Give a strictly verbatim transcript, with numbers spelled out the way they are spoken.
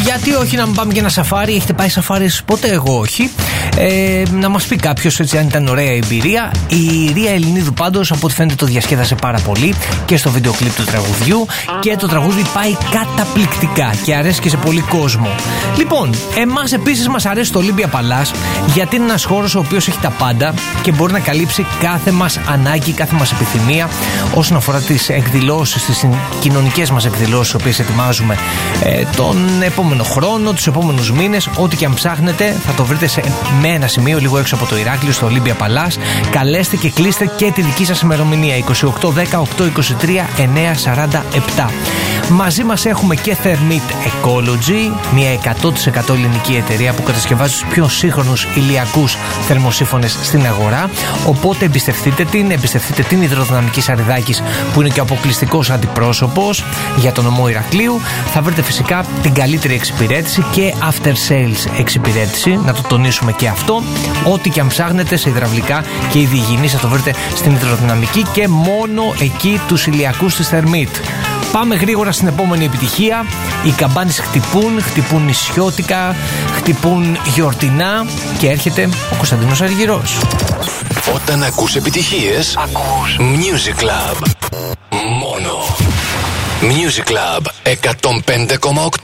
γιατί όχι να μην πάμε για ένα σαφάρι? Έχετε πάει σαφάρις ποτέ? Εγώ όχι. Ε, να μας πει κάποιος έτσι αν ήταν ωραία εμπειρία. Η Ρία Ελληνίδου πάντως από ό,τι φαίνεται το διασκέδασε πάρα πολύ και στο βίντεο κλιπ του τραγουδιού, και το τραγούδι πάει καταπληκτικά και αρέσει και σε πολύ κόσμο. Λοιπόν, εμάς επίσης μας αρέσει το Olympia Palace, γιατί είναι ένας χώρος ο οποίος έχει τα πάντα και μπορεί να καλύψει κάθε μας ανάγκη, κάθε μας επιθυμία όσον αφορά τις εκδηλώσεις, τις κοινωνικές μας εκδηλώσεις, τις οποίες ετοιμάζουμε ε, τον επόμενο χρόνο, τους επόμενους μήνες. Ό,τι και αν ψάχνετε θα το βρείτε σε, με ένα σημείο λίγο έξω από το Ηράκλειο, στο Olympia Palace. Καλέστε και κλείστε και τη δική σας ημερομηνία είκοσι οκτώ δέκα οκτώ είκοσι τρία εννιά σαράντα επτά. Μαζί μας έχουμε και Thermit Ecology, μια εκατό τοις εκατό ελληνική εταιρεία που κατασκευάζει τους πιο σύγχρονους ηλιακούς θερμοσύφωνες στην αγορά. Οπότε εμπιστευτείτε την, εμπιστευτείτε την Υδροδυναμική Σαριδάκης, που είναι και ο αποκλειστικός αντιπρόσωπος για τον νομό Ηρακλείου. Θα βρείτε φυσικά την καλύτερη εξυπηρέτηση και after sales εξυπηρέτηση, να το τονίσουμε και αυτό. Ό,τι και αν ψάχνετε σε υδραυλικά και υγιεινής θα το βρείτε στην Υδροδυναμική και μόνο εκεί τους ηλιακούς της Thermit. Πάμε γρήγορα στην επόμενη επιτυχία. Οι καμπάνες χτυπούν, χτυπούν νησιώτικα, χτυπούν γιορτινά και έρχεται ο Κωνσταντίνος Αργυρός. Όταν ακούς επιτυχίες, ακούς Music Club. Μόνο Music Club εκατόν πέντε κόμμα οκτώ.